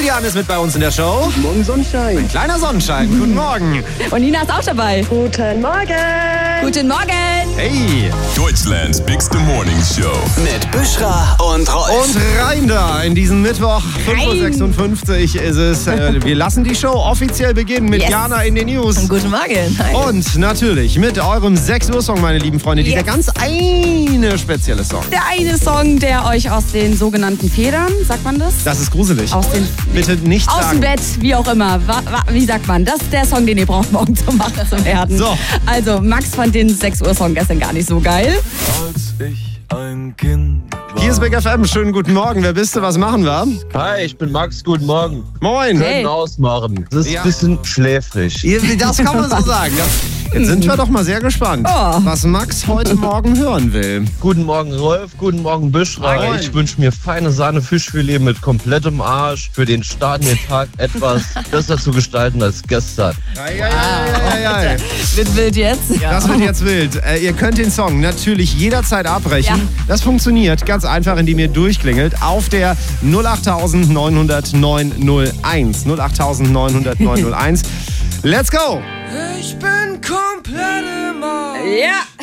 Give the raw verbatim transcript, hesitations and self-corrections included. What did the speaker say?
Kilian ist mit bei uns in der Show. Guten Morgen, Sonnenschein. Ein kleiner Sonnenschein. Guten Morgen. Und Nina ist auch dabei. Guten Morgen. Guten Morgen. Hey. Deutschlands bigste Morning Show. Mit Büschra und Rolf. Und rein da in diesen Mittwoch. fünf Uhr sechsundfünfzig ist es. Wir lassen die Show offiziell beginnen mit Yes. Jana in den News. Guten Morgen. Hi. Und natürlich mit eurem sechs Uhr Song, meine lieben Freunde. Dieser Yes. ganz eine spezielle Song. Der eine Song, der euch aus den sogenannten Federn, sagt man das? Das ist gruselig. Aus den Bitte nicht Aus sagen. dem Bett, wie auch immer. Wa, wa, wie sagt man? Das ist der Song, den ihr braucht, morgen zum Wach zu werden. So. Also, Max fand den sechs Uhr Song gestern gar nicht so geil. Als ich ein Kind war. Hier ist Big F M. Schönen guten Morgen. Wer bist du? Was machen wir? Hi, ich bin Max. Guten Morgen. Moin. Hey. Können ausmachen. Das ist Ja. ein bisschen schläfrig. Das kann man so sagen. Ja. Jetzt sind wir doch mal sehr gespannt, Oh. was Max heute Morgen hören will. Guten Morgen, Rolf. Guten Morgen, Büschra. Moin. Ich wünsche mir feine Sahne Fischfilet mit komplettem Arsch. Für den Start in den Tag etwas besser zu gestalten als gestern. Ei, ei, ei, ei, ei. Wird wild jetzt. Das wird jetzt wild. Äh, ihr könnt den Song natürlich jederzeit abbrechen. Ja. Das funktioniert ganz einfach, indem ihr durchklingelt auf der null acht neun null null neun null eins. null acht neun null null neun null eins. Let's go! Ich bin komplett im Arsch. Ja.